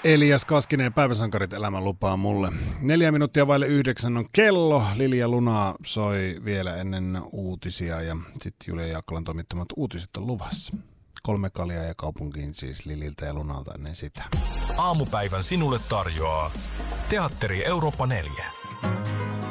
Elias Kaskinen, Päiväsankarit elämän lupaa mulle. 4 minuuttia vaille 9 on kello. Lili ja Luna soi vielä ennen uutisia ja sitten Julia Jaakkolan toimittamat uutiset on luvassa. 3 kaljaa ja kaupunkiin siis Lililtä ja Lunalta ennen sitä. Aamupäivän sinulle tarjoaa Teatteri Eurooppa 4.